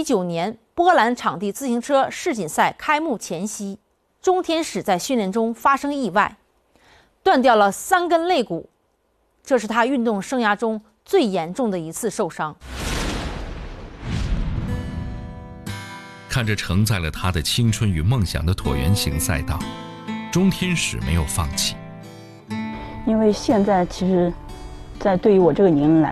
2019年波兰场地自行车世锦赛开幕前夕，钟天使在训练中发生意外，断掉了3根肋骨，这是他运动生涯中最严重的一次受伤。 看着承载了他的青春与梦想的椭圆形赛道，钟天使没有放弃。 因为现在其实，在对于我这个年龄来